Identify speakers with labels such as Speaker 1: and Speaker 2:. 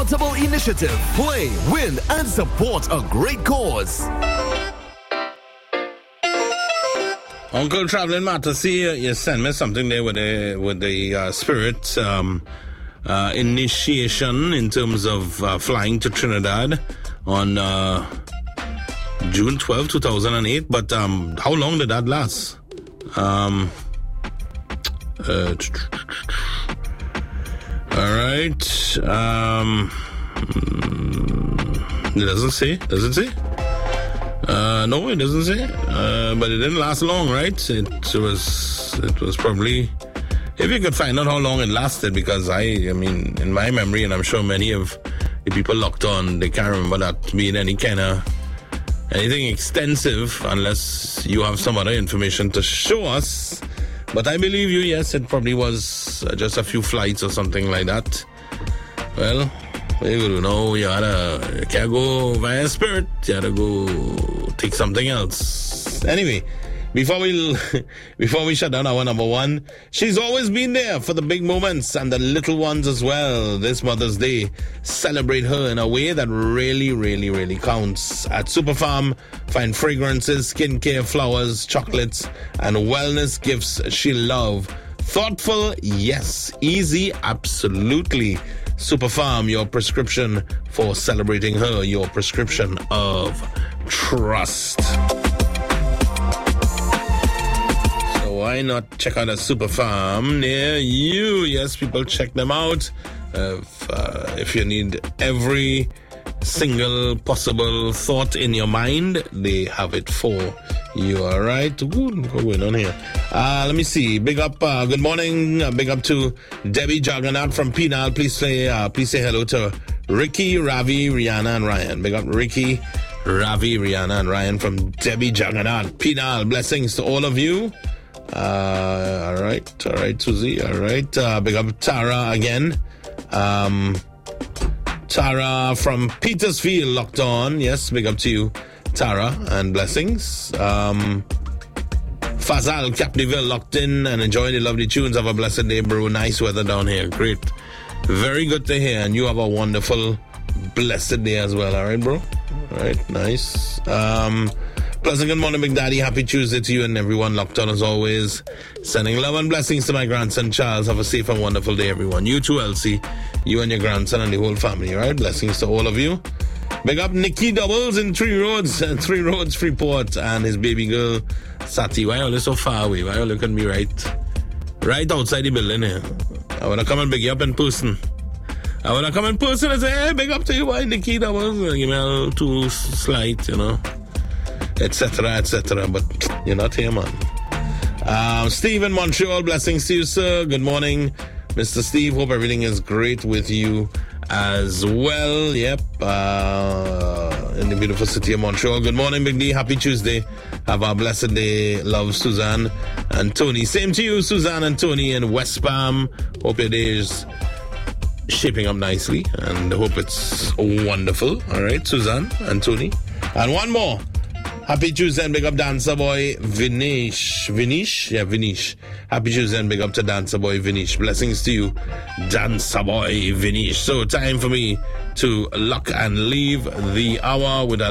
Speaker 1: charitable initiative. Play, win, and support a great cause.
Speaker 2: Uncle Traveling Matter, see, you sent me something there with the spirit initiation in terms of flying to Trinidad on June 12, 2008. But how long did that last? All right. It doesn't say. Does it say? No, it doesn't say. But it didn't last long, right? It was probably, if you could find out how long it lasted, because I mean, in my memory, and I'm sure many of the people locked on, they can't remember that being anything extensive, unless you have some other information to show us. But I believe you, yes, it probably was just a few flights or something like that. Well, you know, you can't go via Spirit, you gotta go take something else. Anyway, before we shut down our number one, she's always been there for the big moments and the little ones as well. This Mother's Day, celebrate her in a way that really, really, really counts. At Superfarm, find fragrances, skincare, flowers, chocolates, and wellness gifts she loves. Thoughtful, yes. Easy, absolutely. Superfarm, your prescription for celebrating her, your prescription of trust. So why not check out a Superfarm near you? Yes, people, check them out. If you need every single possible thought in your mind, they have it for you. All right. What's going on here? Let me see. Big up. Good morning. Big up to Debbie Juggernaut from Penal. Please say hello to Ricky, Ravi, Rihanna, and Ryan. Big up Ricky, Ravi, Rihanna, and Ryan from Debbie Juggernaut. Penal. Blessings to all of you. All right, Susie. All right. Big up Tara again. Tara from Petersfield locked on. Yes, big up to you, Tara, and blessings. Fazal Capneyville locked in and enjoying the lovely tunes. Have a blessed day, bro. Nice weather down here. Great. Very good to hear. And you have a wonderful, blessed day as well. All right, bro? All right, nice. Pleasant good morning, Big Daddy. Happy Tuesday to you and everyone locked on as always. Sending love and blessings to my grandson, Charles. Have a safe and wonderful day, everyone. You too, Elsie. You and your grandson and the whole family, all right? Blessings to all of you. Big up Nicky Doubles in Three Roads, Freeport, and his baby girl, Sati. Why are you so far away? Why are you looking at me right outside the building here? I want to come and big you up in person. I want to come in person and say, hey, big up to you, boy, Nicky Doubles. Give me a little too slight, you know, etc. But you're not here, man. Steve in Montreal, blessings to you, sir. Good morning, Mr. Steve. Hope everything is great with you as well. Yep. In the beautiful city of Montreal. Good morning, Big D. Happy Tuesday. Have a blessed day. Love, Suzanne and Tony. Same to you, Suzanne and Tony in West Palm. Hope your day is shaping up nicely and hope it's wonderful. All right, Suzanne and Tony. And one more. Happy Tuesday and big up Dancer Boy Vinish. Yeah, Vinish. Happy Tuesday and big up to Dancer Boy Vinish. Blessings to you, Dancer Boy Vinish. So time for me to lock and leave the hour with a